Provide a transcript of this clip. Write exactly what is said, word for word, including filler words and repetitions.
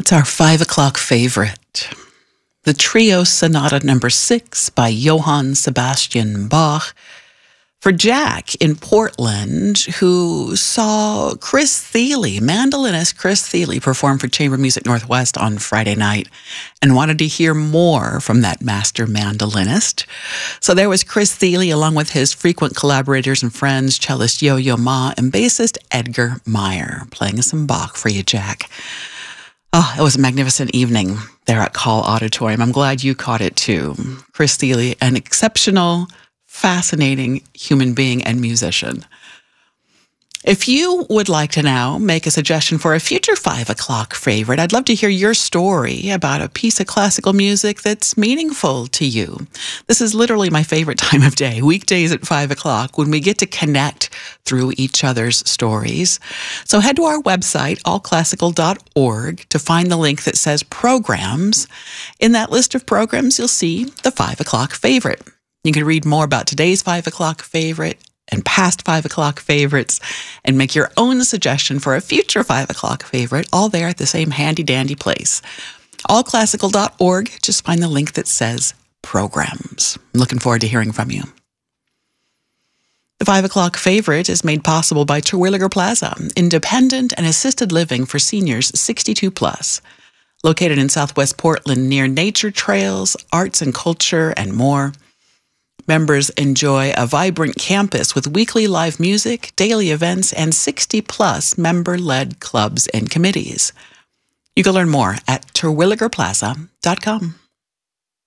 It's our five o'clock favorite. The Trio Sonata number six by Johann Sebastian Bach. For Jack in Portland, who saw Chris Thile, mandolinist Chris Thile, perform for Chamber Music Northwest on Friday night and wanted to hear more from that master mandolinist. So there was Chris Thile along with his frequent collaborators and friends, cellist Yo-Yo Ma and bassist Edgar Meyer, playing some Bach for you, Jack. Oh, it was a magnificent evening there at Call Auditorium. I'm glad you caught it too. Chris Thile, an exceptional, fascinating human being and musician. If you would like to now make a suggestion for a future five o'clock favorite, I'd love to hear your story about a piece of classical music that's meaningful to you. This is literally my favorite time of day, weekdays at five o'clock, when we get to connect through each other's stories. So head to our website, all classical dot org, to find the link that says programs. In that list of programs, you'll see the five o'clock favorite. You can read more about today's five o'clock favorite and past five o'clock favorites and make your own suggestion for a future five o'clock favorite, all there at the same handy-dandy place. all classical dot org, just find the link that says programs. I'm looking forward to hearing from you. The five o'clock favorite is made possible by Terwilliger Plaza, independent and assisted living for seniors sixty-two plus. Located in Southwest Portland near nature trails, arts and culture, and more. Members enjoy a vibrant campus with weekly live music, daily events, and sixty plus member-led clubs and committees. You can learn more at terwilliger plaza dot com.